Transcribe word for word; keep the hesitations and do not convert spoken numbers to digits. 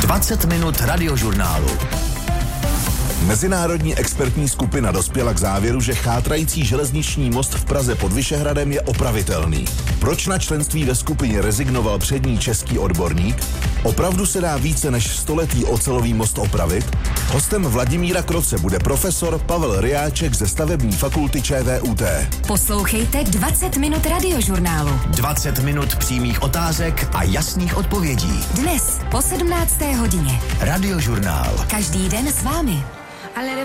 dvacet minut radiožurnálu. Mezinárodní expertní skupina dospěla k závěru, že chátrající železniční most v Praze pod Vyšehradem je opravitelný. Proč na členství ve skupině rezignoval přední český odborník? Opravdu se dá více než stoletý ocelový most opravit? Hostem Vladimíra Kroce bude profesor Pavel Ryáček ze stavební fakulty ČVUT. Poslouchejte dvacet minut radiožurnálu. dvacet minut přímých otázek a jasných odpovědí. Dnes po sedmnácté hodině. Radiožurnál. Každý den s vámi. I let it